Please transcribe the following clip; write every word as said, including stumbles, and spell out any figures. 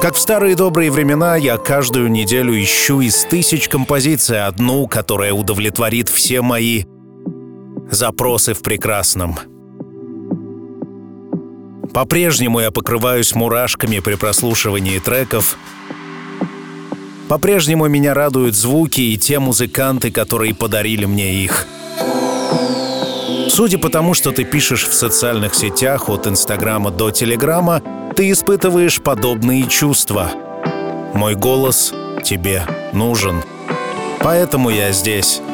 Как в старые добрые времена, я каждую неделю ищу из тысяч композиций одну, которая удовлетворит все мои запросы в прекрасном. По-прежнему я покрываюсь мурашками при прослушивании треков. По-прежнему меня радуют звуки и те музыканты, которые подарили мне их. Судя по тому, что ты пишешь в социальных сетях от Инстаграма до Телеграма, ты испытываешь подобные чувства. Мой голос тебе нужен. Поэтому я здесь.